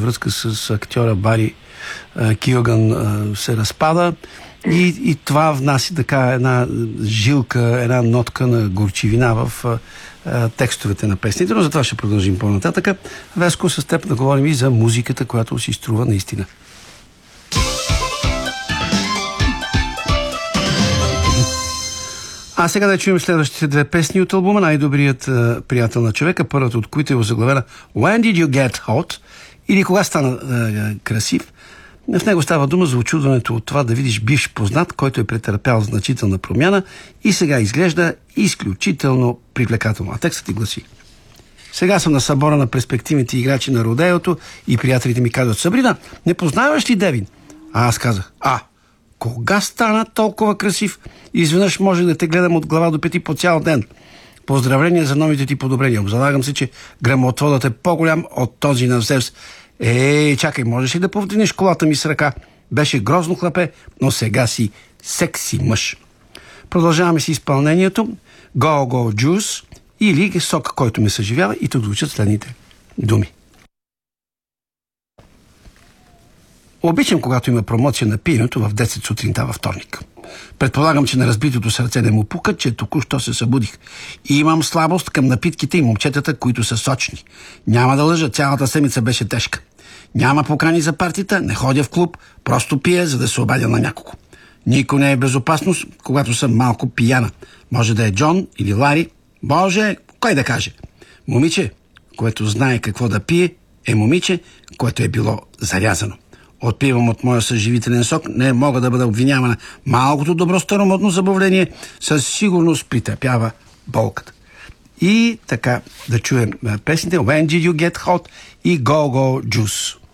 връзка с актьора Бари Килган се разпада и това внася така една жилка, една нотка на горчивина в текстовете на песните, но за това ще продължим по-нататък. Веско, с теб да говорим и за музиката, която си струва наистина. А сега да чуем следващите две песни от албума. Най-добрият приятел на човека, първата от които е заглавена When Did You Get Hot? Или Кога стана красив? В него става дума за очудването от това да видиш бивш познат, който е претърпял значителна промяна и сега изглежда изключително привлекателно. А текстът ти гласи: сега съм на събора на перспективните играчи на родеото и приятелите ми казват: Сабрина, не познаваш ли Девин? А аз казах: кога стана толкова красив? Изведнъж може да те гледам от глава до пети по цял ден. Поздравления за новите ти подобрения. Залагам се, че гръмотводът е по-голям от този на Зевс. Чакай, можеш ли да повдигнеш колата ми с ръка? Беше грозно хлапе, но сега си секси мъж. Продължаваме с изпълнението Go Go Juice или Сок, който ме съживява, и тук звучат следните думи. Обичам, когато има промоция на пиенето в 10 сутринта във вторник. Предполагам, че на разбитото сърце не му пука, че току-що се събудих. И имам слабост към напитките и момчетата, които са сочни. Няма да лъжа, цялата седмица беше тежка. Няма покани за партита, не ходя в клуб, просто пия, за да се обадя на някого. Никой не е безопасност, когато съм малко пияна. Може да е Джон или Лари, може кой да каже. Момиче, което знае какво да пие, е момиче, което е било зарязано. Отпивам от моя съживителен сок, не мога да бъда обвинявана. Малкото добро старомодно забавление със сигурност притъпява болката. И така да чуем песните When Did You Get Hot и Go Go Juice.